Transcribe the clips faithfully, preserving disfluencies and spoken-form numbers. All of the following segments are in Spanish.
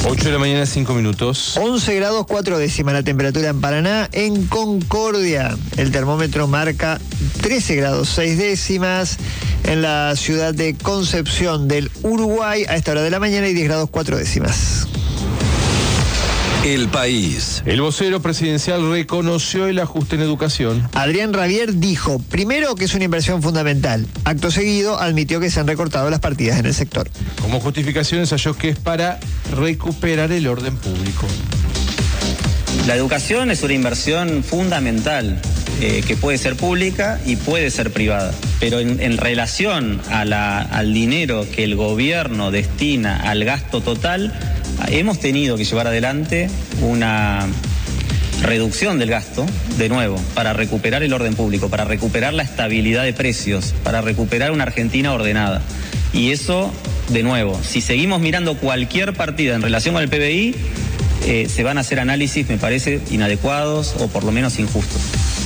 ocho de la mañana, cinco minutos. once grados cuatro décimas la temperatura en Paraná. En Concordia, el termómetro marca trece grados seis décimas. En la ciudad de Concepción del Uruguay, a esta hora de la mañana, hay diez grados cuatro décimas. El País. El vocero presidencial reconoció el ajuste en educación. Adrián Rabier dijo, primero, que es una inversión fundamental. Acto seguido, admitió que se han recortado las partidas en el sector. Como justificación ensayó que es para recuperar el orden público. La educación es una inversión fundamental, eh, que puede ser pública y puede ser privada. Pero en, en relación a la, al dinero que el gobierno destina al gasto total, hemos tenido que llevar adelante una reducción del gasto, de nuevo, para recuperar el orden público, para recuperar la estabilidad de precios, para recuperar una Argentina ordenada. Y eso, de nuevo, si seguimos mirando cualquier partida en relación con el P B I, eh, se van a hacer análisis, me parece, inadecuados o por lo menos injustos.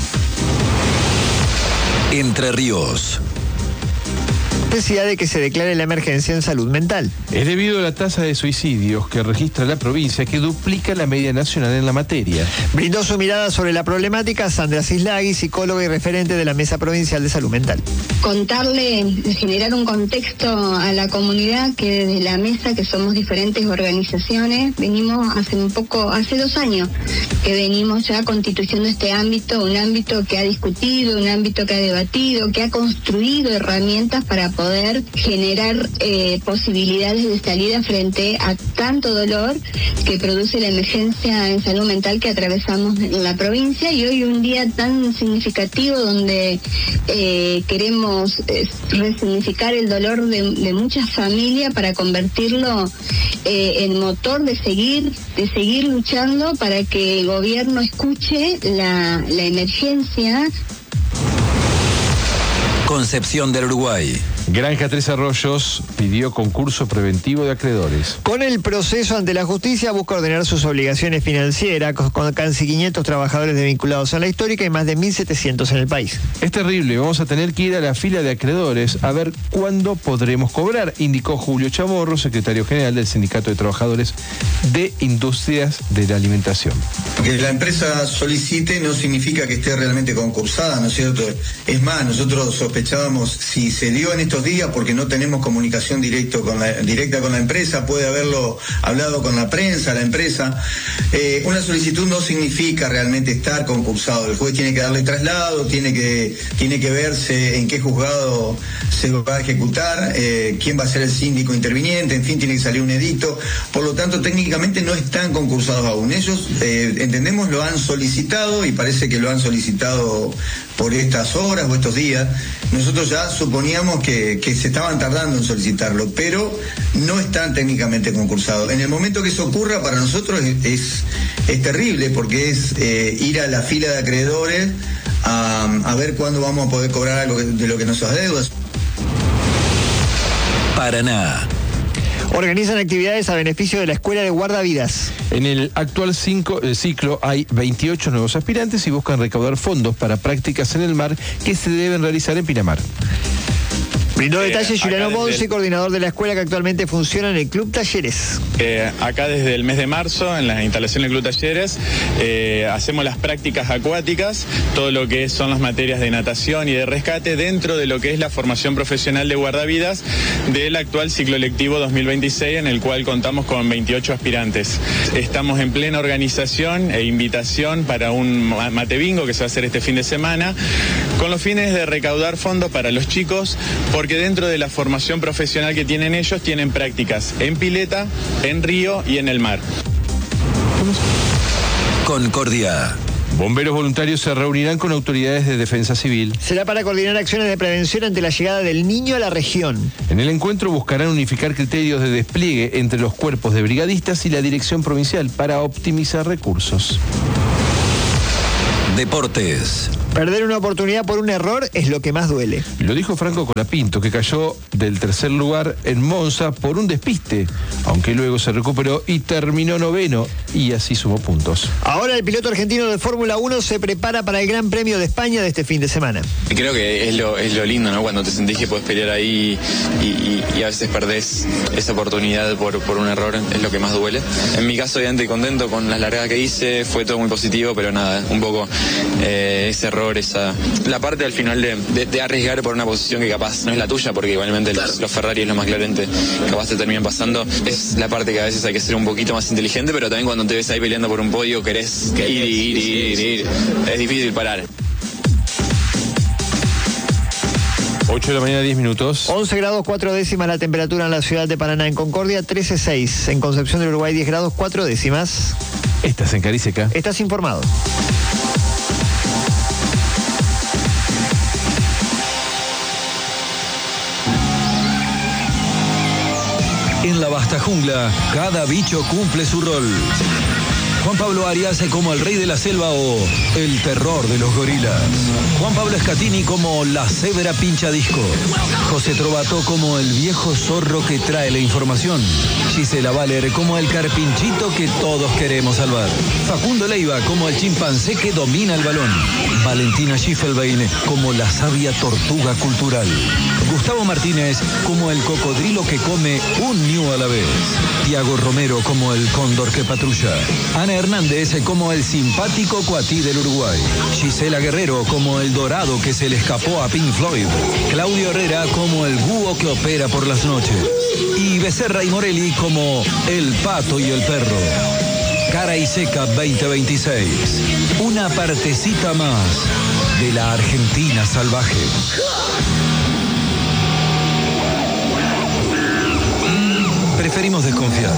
Entre Ríos. Necesidad de que se declare la emergencia en salud mental. Es debido a la tasa de suicidios que registra la provincia, que duplica la media nacional en la materia. Brindó su mirada sobre la problemática Sandra Cislagui, psicóloga y referente de la Mesa Provincial de Salud Mental. Contarle, generar un contexto a la comunidad que desde la mesa, que somos diferentes organizaciones, venimos hace un poco, hace dos años, que venimos ya constituyendo este ámbito, un ámbito que ha discutido, un ámbito que ha debatido, que ha construido herramientas para poder generar eh, posibilidades de salida frente a tanto dolor que produce la emergencia en salud mental que atravesamos en la provincia, y hoy un día tan significativo donde eh, queremos eh, resignificar el dolor de, de muchas familias para convertirlo eh, en motor de seguir, de seguir luchando para que el gobierno escuche la, la emergencia. Concepción del Uruguay. Granja Tres Arroyos pidió concurso preventivo de acreedores. Con el proceso ante la justicia busca ordenar sus obligaciones financieras, con casi quinientos trabajadores desvinculados a la histórica y más de mil setecientos en el país. Es terrible, vamos a tener que ir a la fila de acreedores a ver cuándo podremos cobrar, indicó Julio Chamorro, secretario general del Sindicato de Trabajadores de Industrias de la Alimentación. Que la empresa solicite no significa que esté realmente concursada, ¿no es cierto? Es más, nosotros sospechábamos si se dio en estos días porque no tenemos comunicación directo con la, directa con la empresa, puede haberlo hablado con la prensa, la empresa. Eh, una solicitud no significa realmente estar concursado. El juez tiene que darle traslado, tiene que, tiene que verse en qué juzgado se va a ejecutar, eh, quién va a ser el síndico interviniente, en fin, tiene que salir un edicto. Por lo tanto, técnicamente no están concursados aún. Ellos, eh, entendemos, lo han solicitado y parece que lo han solicitado por estas horas o estos días. Nosotros ya suponíamos que, que se estaban tardando en solicitarlo, pero no están técnicamente concursados. En el momento que eso ocurra, para nosotros es, es, es terrible, porque es eh, ir a la fila de acreedores a, a ver cuándo vamos a poder cobrar algo de lo que nos adeudas. Paraná. Organizan actividades a beneficio de la Escuela de Guardavidas. En el actual cinco, eh, ciclo hay veintiocho nuevos aspirantes y buscan recaudar fondos para prácticas en el mar que se deben realizar en Pinamar. Brindó Eh, detalles Juliano Bonzi, el... coordinador de la escuela que actualmente funciona en el Club Talleres. Eh, acá desde el mes de marzo, en las instalaciones del Club Talleres, eh, hacemos las prácticas acuáticas, todo lo que son las materias de natación y de rescate dentro de lo que es la formación profesional de guardavidas del actual ciclo lectivo dos mil veintiséis, en el cual contamos con veintiocho aspirantes. Estamos en plena organización e invitación para un mate bingo que se va a hacer este fin de semana, con los fines de recaudar fondos para los chicos, porque dentro de la formación profesional que tienen ellos, tienen prácticas en pileta, en río y en el mar. Concordia. Bomberos voluntarios se reunirán con autoridades de defensa civil. Será para coordinar acciones de prevención ante la llegada del niño a la región. En el encuentro buscarán unificar criterios de despliegue entre los cuerpos de brigadistas y la dirección provincial para optimizar recursos. Deportes. Perder una oportunidad por un error es lo que más duele. Lo dijo Franco Colapinto, que cayó del tercer lugar en Monza por un despiste, aunque luego se recuperó y terminó noveno, y así sumó puntos. Ahora el piloto argentino de Fórmula uno se prepara para el Gran Premio de España de este fin de semana. Creo que es lo, es lo lindo, ¿no? Cuando te sentís que podés pelear ahí y, y, y a veces perdés esa oportunidad por, por un error, es lo que más duele. En mi caso, obviamente contento con las largadas que hice, fue todo muy positivo, pero nada, un poco eh, ese error, esa la parte al final de, de, de arriesgar por una posición que capaz no es la tuya, porque igualmente los, los Ferrari es lo más claramente capaz te terminan pasando, es la parte que a veces hay que ser un poquito más inteligente, pero también cuando te ves ahí peleando por un podio querés ir, ir, ir, ir, ir, es difícil parar. ocho de la mañana, diez minutos. once grados cuatro décimas la temperatura en la ciudad de Paraná. En Concordia, trece coma seis. En Concepción del Uruguay, diez grados cuatro décimas. Estás en Cariseca. Estás informado. En la vasta jungla, cada bicho cumple su rol. Juan Pablo Arias como el rey de la selva o el terror de los gorilas. Juan Pablo Scatini como la cebra pinchadisco. José Trovato como el viejo zorro que trae la información. Gisela Valer como el carpinchito que todos queremos salvar. Facundo Leiva como el chimpancé que domina el balón. Valentina Schiffelbein como la sabia tortuga cultural. Gustavo Martínez como el cocodrilo que come un ñu a la vez. Tiago Romero como el cóndor que patrulla. Ana Hernández como el simpático cuatí del Uruguay. Gisela Guerrero como el dorado que se le escapó a Pink Floyd. Claudio Herrera como el búho que opera por las noches. Y Becerra y Morelli como el pato y el perro. Cara y Seca veinte veintiséis. Una partecita más de la Argentina salvaje. Preferimos desconfiar.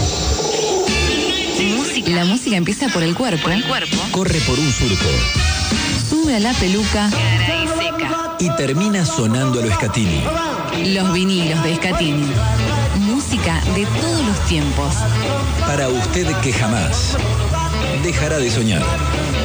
La música empieza por el cuerpo. Por el cuerpo. Corre por un surco. Sube a la peluca. Cara y Seca. Y termina sonando a lo Scatini. Los vinilos de Scatini. Música de todos los tiempos. Para usted que jamás dejará de soñar.